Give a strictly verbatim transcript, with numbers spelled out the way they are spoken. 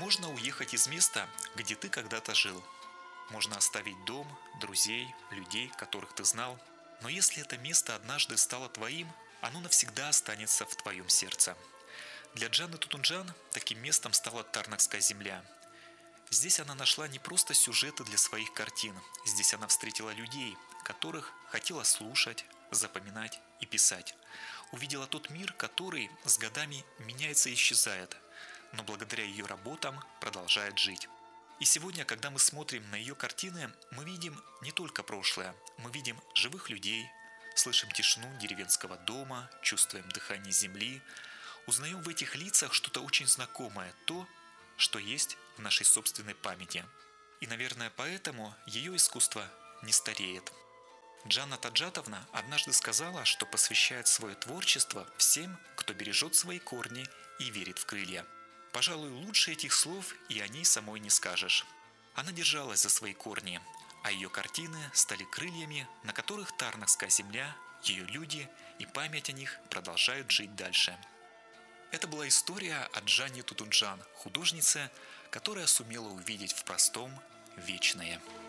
Можно уехать из места, где ты когда-то жил. Можно оставить дом, друзей, людей, которых ты знал. Но если это место однажды стало твоим, оно навсегда останется в твоем сердце. Для Джанны Тутунджан таким местом стала Тарнакская земля. Здесь она нашла не просто сюжеты для своих картин. Здесь она встретила людей, которых хотела слушать, запоминать и писать. Увидела тот мир, который с годами меняется и исчезает, но благодаря ее работам продолжает жить. И сегодня, когда мы смотрим на ее картины, мы видим не только прошлое, мы видим живых людей, слышим тишину деревенского дома, чувствуем дыхание земли, узнаем в этих лицах что-то очень знакомое, то, что есть в нашей собственной памяти. И, наверное, поэтому ее искусство не стареет. Джанна Таджатовна однажды сказала, что посвящает свое творчество всем, кто бережет свои корни и верит в крылья. Пожалуй, лучше этих слов и о ней самой не скажешь. Она держалась за свои корни, а ее картины стали крыльями, на которых Тарнакская земля, ее люди и память о них продолжают жить дальше. Это была история о Джанне Тутунджан, художнице, которая сумела увидеть в простом вечное.